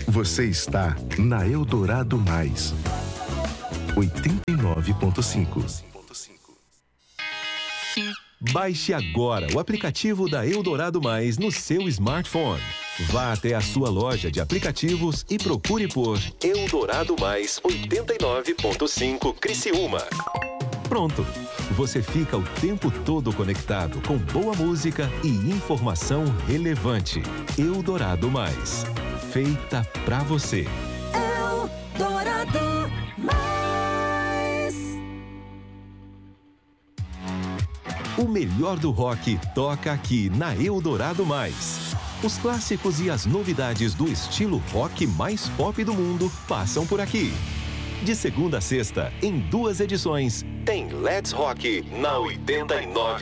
Você está na Eldorado Mais 89.5. Baixe agora o aplicativo da Eldorado Mais no seu smartphone. Vá até a sua loja de aplicativos e procure por Eldorado Mais 89.5 Criciúma. Pronto! Você fica o tempo todo conectado com boa música e informação relevante. Eldorado Mais. Feita pra você. Eldorado Mais. O melhor do rock toca aqui na Eldorado Mais. Os clássicos e as novidades do estilo rock mais pop do mundo passam por aqui. De segunda a sexta, em 2 edições, tem Let's Rock na 89.